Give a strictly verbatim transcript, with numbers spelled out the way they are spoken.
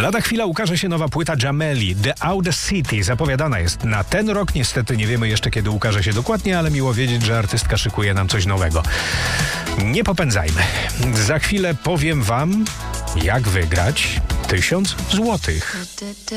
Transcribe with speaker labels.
Speaker 1: Lada chwila ukaże się nowa płyta Jameli, The Audacity. Zapowiadana jest na ten rok. Niestety nie wiemy jeszcze, kiedy ukaże się dokładnie, ale miło wiedzieć, że artystka szykuje nam coś nowego. Nie popędzajmy. Za chwilę powiem wam, jak wygrać tysiąc złotych.